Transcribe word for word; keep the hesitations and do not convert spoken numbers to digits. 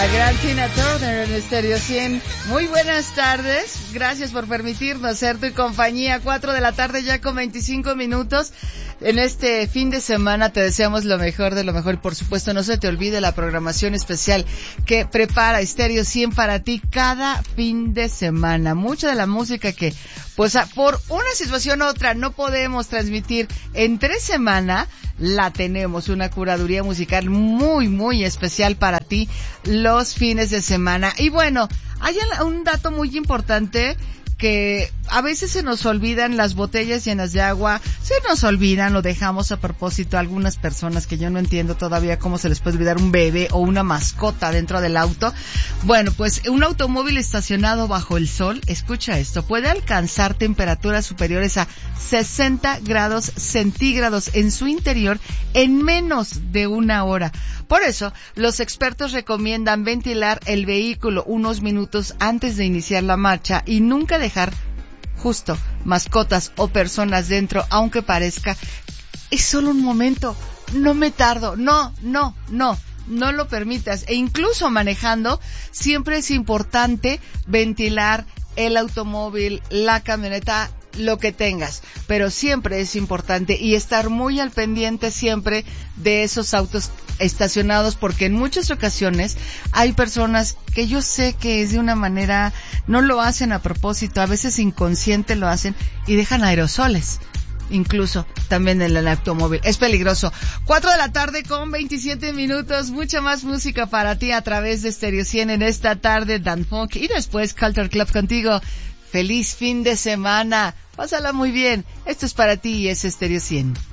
La gran Tina Turner en Estéreo cien. Muy buenas tardes. Gracias por permitirnos ser tu compañía. Cuatro de la tarde ya con veinticinco minutos. En este fin de semana te deseamos lo mejor de lo mejor. Y por supuesto no se te olvide la programación especial que prepara Estéreo cien para ti cada fin de semana. Mucha de la música que, pues por una situación u otra no podemos transmitir entre semana, la tenemos, una curaduría musical muy, muy especial para ti los fines de semana. Y bueno, hay un dato muy importante que a veces se nos olvidan las botellas llenas de agua, se nos olvidan, lo dejamos a propósito a algunas personas que yo no entiendo todavía cómo se les puede olvidar un bebé o una mascota dentro del auto. Bueno, pues un automóvil estacionado bajo el sol, escucha esto, puede alcanzar temperaturas superiores a sesenta grados centígrados en su interior en menos de una hora. Por eso, los expertos recomiendan ventilar el vehículo unos minutos antes de iniciar la marcha y nunca dejar justo mascotas o personas dentro, aunque parezca es solo un momento, no me tardo, no, no, no, no lo permitas. E incluso manejando, siempre es importante ventilar el automóvil, la camioneta, lo que tengas, pero siempre es importante y estar muy al pendiente siempre de esos autos estacionados, porque en muchas ocasiones hay personas que yo sé que es de una manera, no lo hacen a propósito, a veces inconsciente lo hacen y dejan aerosoles, incluso también en el automóvil. Es peligroso. Cuatro de la tarde con veintisiete minutos, mucha más música para ti a través de Estéreo cien en esta tarde, Dan Funk y después Culture Club contigo. Feliz fin de semana, pásala muy bien, esto es para ti y es Estéreo cien.